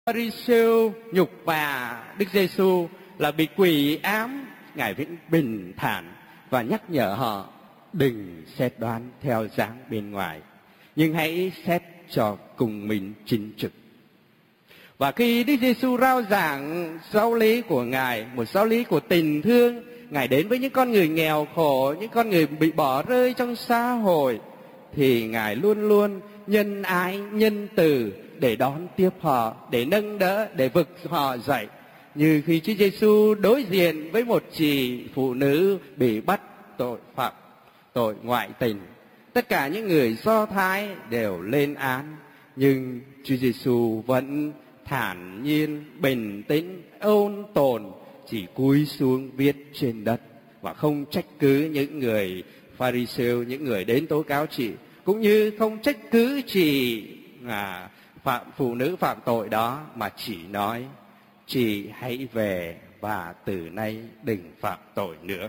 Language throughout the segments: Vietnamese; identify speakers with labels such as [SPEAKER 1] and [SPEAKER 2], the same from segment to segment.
[SPEAKER 1] Pharisêu nhục và Đức Giêsu là bị quỷ ám, Ngài vẫn bình thản và nhắc nhở họ đừng xét đoán theo dáng bên ngoài, nhưng hãy xét cho cùng mình chính trực. Và khi Đức Giêsu rao giảng giáo lý của Ngài, một giáo lý của tình thương, Ngài đến với những con người nghèo khổ, những con người bị bỏ rơi trong xã hội, thì Ngài luôn luôn nhân ái, nhân từ để đón tiếp họ, để nâng đỡ, để vực họ dậy. Như khi Chúa Giêsu đối diện với một chị phụ nữ bị bắt tội phạm, tội ngoại tình, tất cả những người Do Thái đều lên án, nhưng Chúa Giêsu vẫn thản nhiên, bình tĩnh, ôn tồn, chỉ cúi xuống viết trên đất và không trách cứ những người Pharisêu, những người đến tố cáo chị, cũng như không trách cứ chị phụ nữ phạm tội đó, mà chỉ nói chị hãy về và từ nay đừng phạm tội nữa.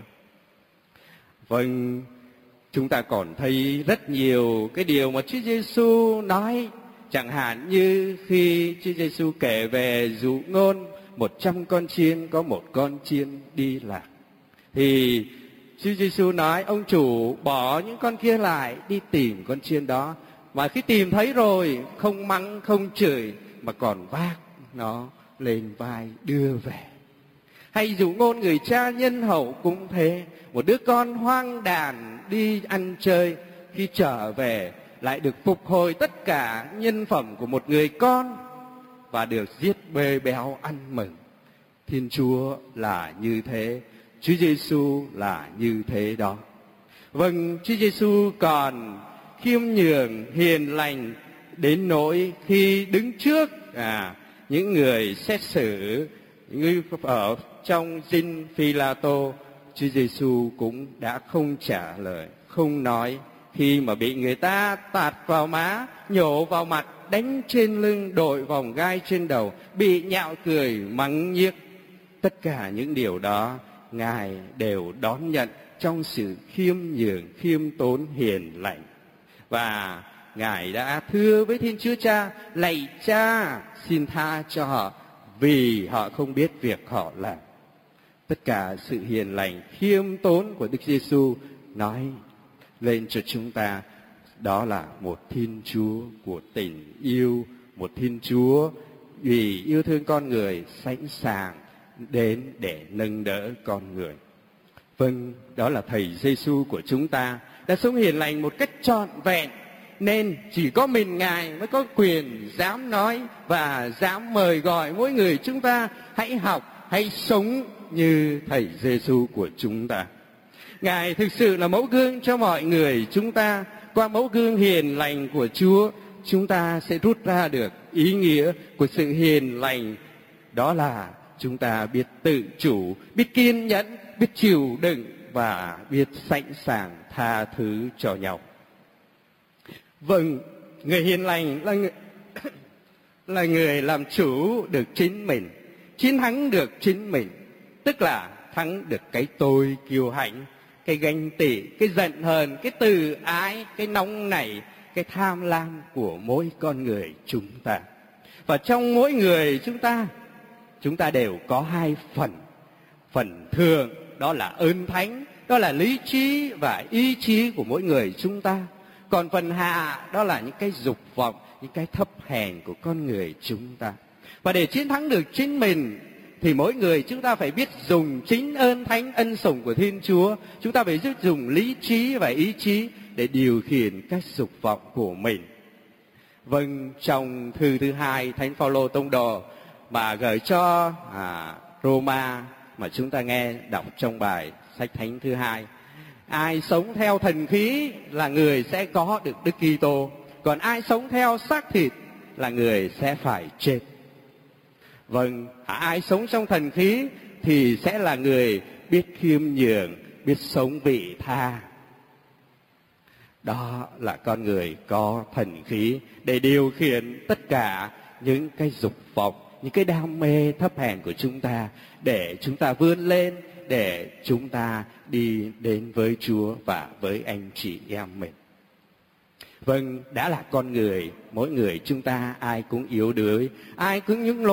[SPEAKER 1] Vâng, chúng ta còn thấy rất nhiều cái điều mà Chúa Giêsu nói, chẳng hạn như khi Chúa Giêsu kể về dụ ngôn 100 con chiên có một con chiên đi lạc, thì Chúa Giêsu nói ông chủ bỏ những con kia lại đi tìm con chiên đó, và khi tìm thấy rồi không mắng không chửi mà còn vác nó lên vai đưa về. Hay dụ ngôn người cha nhân hậu cũng thế, một đứa con hoang đàn đi ăn chơi, khi trở về lại được phục hồi tất cả nhân phẩm của một người con và được giết bê béo ăn mừng. Thiên Chúa là như thế, Chúa Giêsu là như thế đó. Vâng, Chúa Giêsu còn khiêm nhường, hiền lành đến nỗi khi đứng trước những người xét xử, những người ở trong dinh Phi-la-tô, Chúa Giêsu cũng đã không trả lời, không nói. Khi mà bị người ta tạt vào má, nhổ vào mặt, đánh trên lưng, đội vòng gai trên đầu, bị nhạo cười, mắng nhiếc, tất cả những điều đó Ngài đều đón nhận trong sự khiêm nhường, khiêm tốn, hiền lành. Và Ngài đã thưa với Thiên Chúa Cha: lạy Cha, xin tha cho họ vì họ không biết việc họ làm. Tất cả sự hiền lành, khiêm tốn của Đức Giêsu nói lên cho chúng ta đó là một Thiên Chúa của tình yêu, một Thiên Chúa vì yêu thương con người sẵn sàng đến để nâng đỡ con người. Vâng, đó là Thầy Giêsu của chúng ta đã sống hiền lành một cách trọn vẹn, nên chỉ có mình Ngài mới có quyền dám nói và dám mời gọi mỗi người chúng ta hãy học, hãy sống như Thầy Giêsu của chúng ta. Ngài thực sự là mẫu gương cho mọi người chúng ta. Qua mẫu gương hiền lành của Chúa, chúng ta sẽ rút ra được ý nghĩa của sự hiền lành, đó là chúng ta biết tự chủ, biết kiên nhẫn, biết chịu đựng và biết sẵn sàng tha thứ cho nhau. Vâng, người hiền lành là người làm chủ được chính mình, chiến thắng được chính mình, tức là thắng được cái tôi kiêu hãnh, cái ganh tị, cái giận hờn, cái từ ái, cái nóng nảy, cái tham lam của mỗi con người chúng ta. Và trong mỗi người chúng ta đều có hai phần. Phần thượng đó là ơn thánh, đó là lý trí và ý chí của mỗi người chúng ta. Còn phần hạ đó là những cái dục vọng, những cái thấp hèn của con người chúng ta. Và để chiến thắng được chính mình thì mỗi người chúng ta phải biết dùng chính ơn thánh, ân sủng của Thiên Chúa. Chúng ta phải biết dùng lý trí và ý chí để điều khiển các dục vọng của mình. Vâng, trong thư thứ 2 Thánh Phaolô Tông Đồ mà gửi cho Roma mà chúng ta nghe đọc trong bài sách Thánh thứ 2, ai sống theo thần khí là người sẽ có được Đức Kitô, còn ai sống theo xác thịt là người sẽ phải chết. Vâng, ai sống trong thần khí thì sẽ là người biết khiêm nhường, biết sống vị tha. Đó là con người có thần khí để điều khiển tất cả những cái dục vọng, những cái đam mê thấp hèn của chúng ta, để chúng ta vươn lên, để chúng ta đi đến với Chúa và với anh chị em mình. Vâng, đã là con người, mỗi người chúng ta ai cũng yếu đuối, ai cũng những